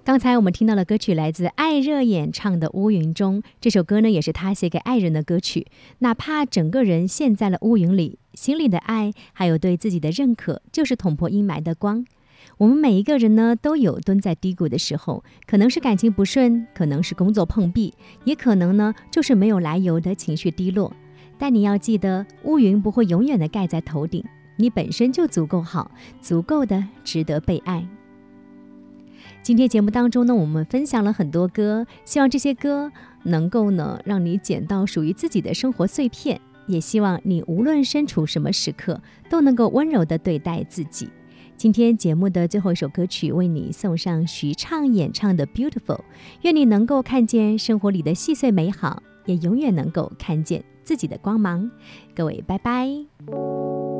刚才我们听到的歌曲来自艾热演唱的《乌云中》，这首歌呢也是他写给爱人的歌曲。哪怕整个人陷在了乌云里，心里的爱还有对自己的认可，就是捅破阴霾的光。我们每一个人呢都有蹲在低谷的时候，可能是感情不顺，可能是工作碰壁，也可能呢就是没有来由的情绪低落。但你要记得，乌云不会永远的盖在头顶，你本身就足够好，足够的值得被爱。今天节目当中呢，我们分享了很多歌，希望这些歌能够呢让你捡到属于自己的生活碎片，也希望你无论身处什么时刻，都能够温柔地对待自己。今天节目的最后一首歌曲，为你送上徐畅演唱的 Beautiful， 愿你能够看见生活里的细碎美好，也永远能够看见自己的光芒。各位拜拜。